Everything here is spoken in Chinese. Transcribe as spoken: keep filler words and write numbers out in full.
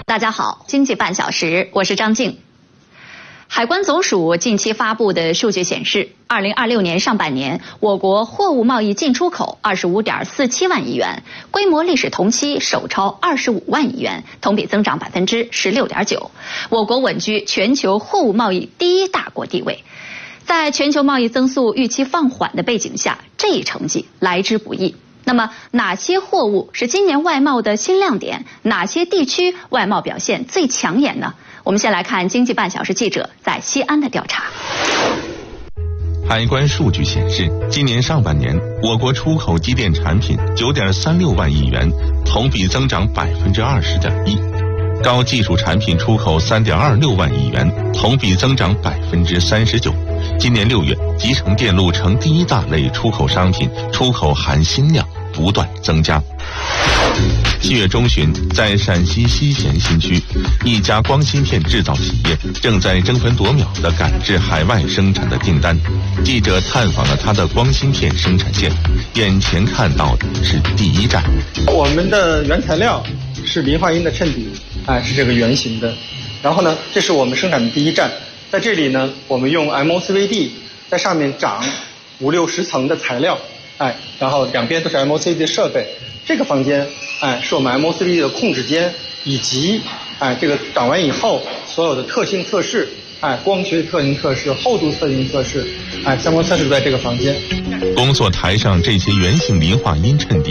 大家好，经济半小时，我是张静。海关总署近期发布的数据显示，二零二六年上半年，我国货物贸易进出口二十五点四七万亿元，规模历史同期首超二十五万亿元，同比增长百分之十六点九。我国稳居全球货物贸易第一大国地位。在全球贸易增速预期放缓的背景下，这一成绩来之不易。那么，哪些货物是今年外贸的新亮点？哪些地区外贸表现最抢眼呢？我们先来看经济半小时记者在西安的调查。 海关数据显示，今年上半年，我国出口机电产品九点三六万亿元，同比增长百分之二十点一；高技术产品出口三点二六万亿元，同比增长百分之三十九。今年六月，集成电路成第一大类出口商品，出口含新量不断增加。七月中旬，在陕西西咸新区，一家光芯片制造企业正在争分夺秒地赶制海外生产的订单。记者探访了他的光芯片生产线，眼前看到的是第一站。 我们的原材料是磷化铟的衬底，哎，是这个圆形的。然后呢，这是我们生产的第一站，在这里呢，我们用 M O C V D 在上面长五六十层的材料，哎，然后两边都是 M O C V D 的设备。这个房间，哎，是我们 M O C V D 的控制间，以及哎这个长完以后所有的特性测试，哎，光学特性测试、厚度特性测试，哎，相关测试都在这个房间。 工作台上这些圆形磷化铟衬底